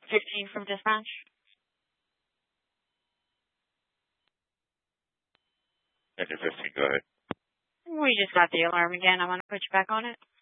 15 from dispatch. Engine 15, go ahead. We just got the alarm again. I'm going to put you back on it.